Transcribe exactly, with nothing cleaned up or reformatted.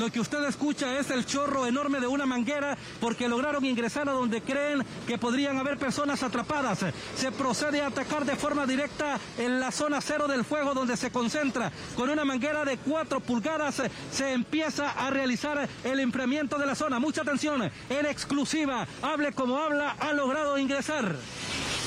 Lo que usted escucha es el chorro enorme de una manguera porque lograron ingresar a donde creen que podrían haber personas atrapadas. Se procede a atacar de forma directa en la zona cero del fuego donde se concentra. Con una manguera de cuatro pulgadas se empieza a realizar el enfriamiento de la zona. Mucha atención, en exclusiva, hable como habla, ha logrado ingresar.